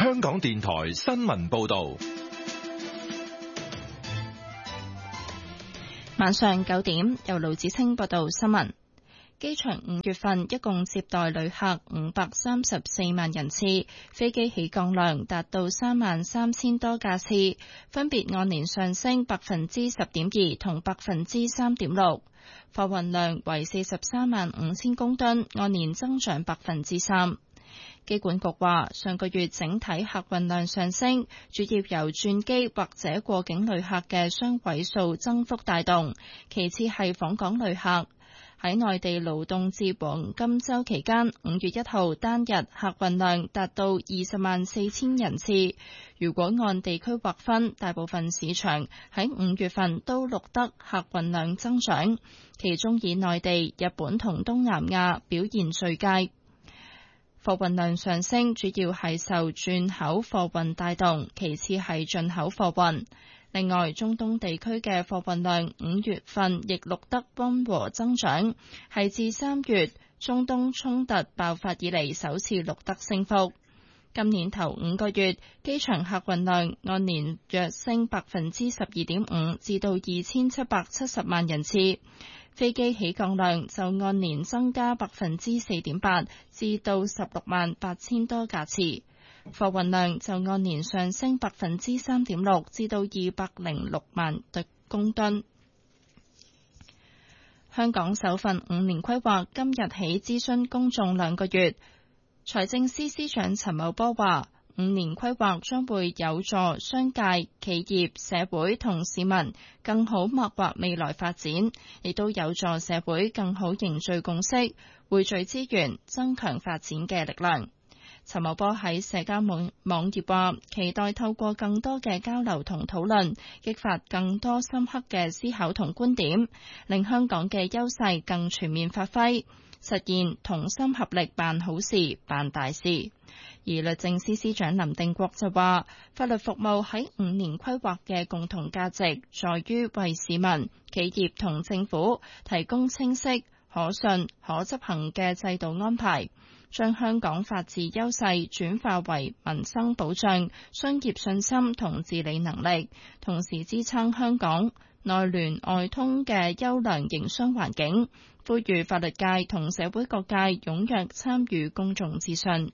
香港電台新聞報道。 晚上9點，由盧子清報道新聞。機場5月份一共接待旅客534萬人次，飛機起降量達到33000多架次，分別按年上升10.2%同3.6%。貨運量為435000公噸，按年增長3%。機管局話，上個月整體客運量上升，主要由轉機或者過境旅客嘅雙位數增幅帶動，其次係訪港旅客。喺內地勞動節黃金週期間，5月1號單日客運量達到204000人次。如果按地區劃分，大部分市場喺5月份都錄得客運量增長，其中以內地、日本同東南亞表現最佳。貨運量上升主要係受轉口貨運帶動，其次係進口貨運。另外，中東地區嘅貨運量5月份亦錄得溫和增長，係自3月中東衝突爆發以嚟首次錄得升幅。今年頭5個月，機場客運量按年躍升12.5%，至到2770萬人次。飛機起降量就按年增加4.8%，至到168000多架次。貨運量就按年上升3.6%，至到206萬公噸。香港首份5年規劃今日起諮詢公眾2個月。財政司司長陳茂波話，5年規劃將會有助商界、企業、社會同市民更好擘劃未來發展，亦都有助社會更好凝聚共識，匯聚資源，增強發展嘅力量。陳茂波喺社交網頁話，期待透過更多嘅交流同討論，激發更多深刻嘅思考同觀點，令香港嘅優勢更全面發揮，實現同心合力辦好事、辦大事。而律政司司長林定國就話，法律服務喺5年規劃嘅共同價值，在於為市民、企業同政府提供清晰、可信、可執行嘅制度安排，將香港法治優勢轉化為民生保障、商業信心同治理能力，同時支撐香港內聯外通嘅優良營商環境，呼籲法律界同社會各界踴躍參與公眾諮詢。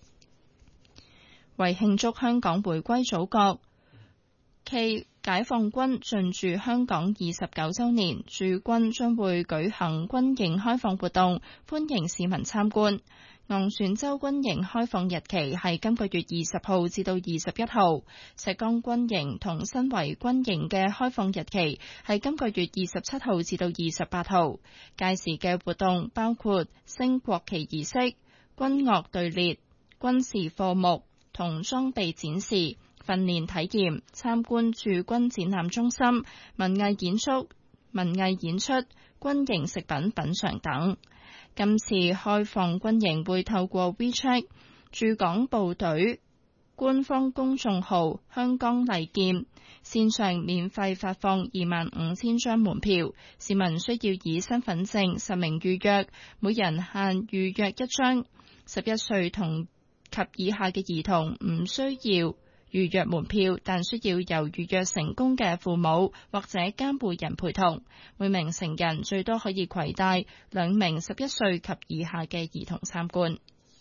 為慶祝香港回歸祖國暨解放軍進駐香港29週年，駐軍將會舉行軍營開放活動，歡迎市民參觀。昂船洲軍營開放日期係今個月20號至到21號，石崗軍營同新圍軍營嘅開放日期係今個月27號至到28號。屆時嘅活動包括升國旗儀式、軍樂隊列、軍事課目同裝備展示、訓練體驗、參觀駐軍展覽中心、文藝演出、軍營食品品嚐等。今次開放軍營會透過 WeChat、駐港部隊官方公眾號香港禮劍線上免費發放25000張門票，市民需要以身份證實名預約，每人限預約1張。11歲同及以下嘅兒童唔需要預約門票，但需要由預約成功嘅父母或者監護人陪同。每名成人最多可以攜帶2名11歲及以下嘅兒童參觀。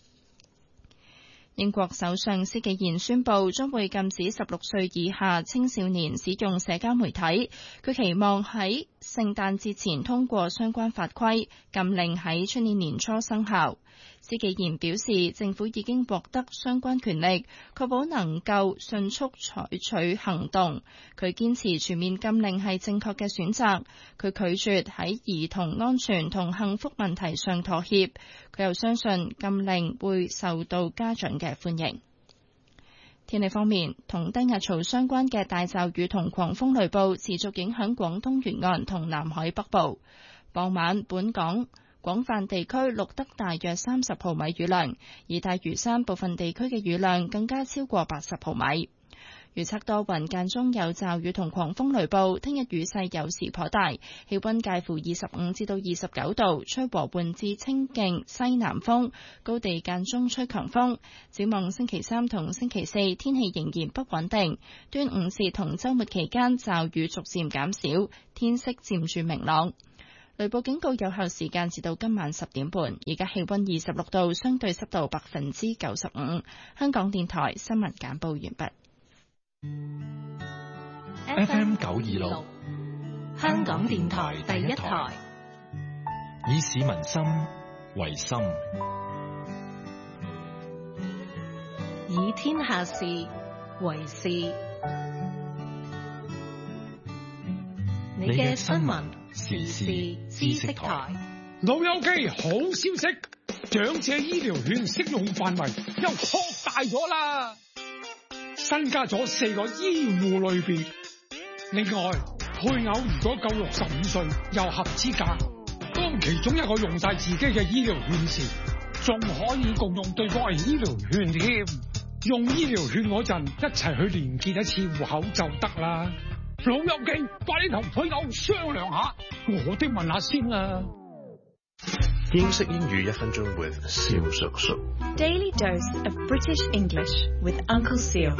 英國首相施紀賢宣布將會禁止16歲以下青少年使用社交媒體，佢期望喺聖誕節前通過相關法規，禁令喺出年年初生效。施紀賢表示，政府已經獲得相關權力，確保能夠迅速採取行動。佢堅持全面禁令係正確嘅選擇，佢拒絕喺兒童安全同幸福問題上妥協。佢又相信禁令會受到家長嘅歡迎。天氣方面，同低壓槽相關嘅大驟雨同狂風雷暴持續影響廣東沿岸同南海北部。傍晚，本港廣泛地區錄得大約30毫米雨量，而大嶼山部分地區嘅雨量更加超過80毫米。 預測多雲間中有驟雨同狂風雷暴，聽日雨勢有時頗大，氣溫介乎25至到29度，吹和緩至清勁西南風，高地間中吹強風。展望星期3同星期4天氣仍然不穩定，端午節同週末期間驟雨逐漸減少，天色漸轉明朗。雷暴警告有效時間至到今晚10點半，而家氣溫26度，相對濕度95%。香港電台新聞簡報完畢。 FM 926， 香港電台第一台， 以市民心為心， 以天下事為事。你嘅新聞時事知識台。 老友記，好消息，長者醫療券適用範圍又擴大咗啦，新加咗4個醫護類別。另外，配偶如果夠65歲又合資格，當其中一個用晒自己嘅醫療券時，仲可以共用對方嘅醫療券添。用醫療券嗰陣，一齊去連結一次戶口就得啦。老友記，快啲同配偶商量下，我哋問下先啦。 英式英語1分鐘 with 蕭叔叔。 Daily dose of British English with Uncle Seal。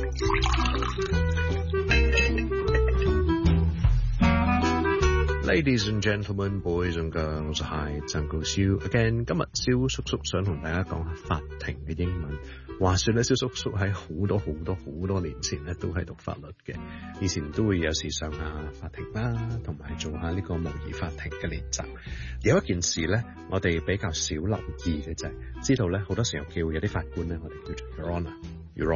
Ladies and gentlemen, boys and girls, hi, it's Uncle Siu again。今日蕭叔叔想同大家講下法庭嘅英文。話說咧，蕭叔叔喺好多年前咧，都係讀法律嘅。以前都會有時上下法庭啦，同埋做下呢個模擬法庭嘅練習。有一件事咧，我哋比較少留意嘅就係，知道咧好多時候叫有啲法官咧，我哋叫做 Your Honour，Your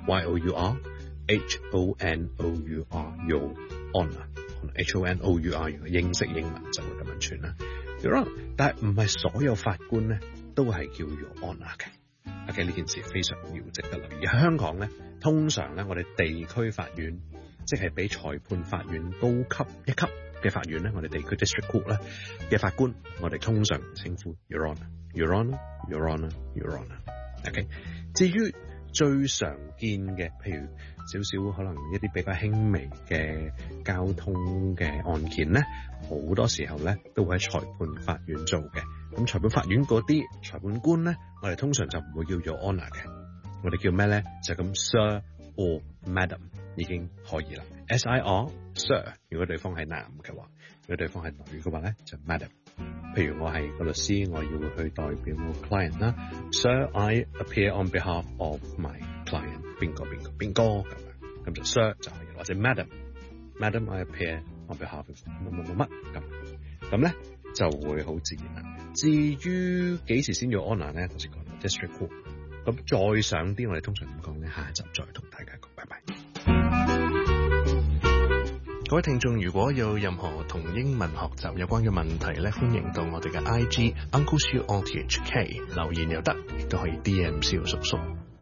Honour，Y-O-U-R，H-O-N-O-U-R，Your Honour。H-O-N-O-U-R， 如果英式英文就會咁樣串啦。Your Honour，但係唔係所有法官咧都係叫 Your Honour 嘅。OK， 呢件事非常要值得留意。喺香港咧，通常咧我哋地區法院，即係比裁判法院高級一級嘅法院咧，我哋地區 district court 咧嘅法官，我哋通常稱呼 Your Honour，Your Honour，Your Honour，Your Honour。OK， 至於最常見嘅，譬如少少可能一啲比較輕微嘅交通嘅案件咧，好多時候咧都會喺裁判法院做嘅。咁裁判法院嗰啲裁判官咧，我哋通常就唔會叫 Your Honour 嘅，我哋叫咩咧？就咁 Sir or Madam 已經可以啦。S-I-R Sir， 如果對方係男嘅話，如果對方係女嘅話咧，就 Madam。譬如我係個律師，我要去代表我 client 啦。Sir, I appear on behalf of my client。邊個咁樣，咁就 Sir 就可以，或者 Madam I appear on behalf of 乜咁咧就會好自然啦。至於幾時先要 honour 咧，頭先講到 district court。咁再上啲，我哋通常點講咧？下一集再同大家講，拜拜。各位聽眾，如果有任何同英文學習有關嘅問題咧，歡迎到我哋嘅 IG Uncle Siu RTHK 留言又得，亦都可以 DM 蕭叔叔。